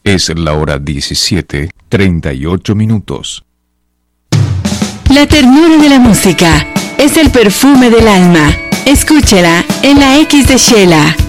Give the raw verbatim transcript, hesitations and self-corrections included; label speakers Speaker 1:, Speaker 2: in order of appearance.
Speaker 1: Es la hora diecisiete, treinta y ocho minutos.
Speaker 2: La ternura de la música es el perfume del alma. Escúchela en la X de Shela.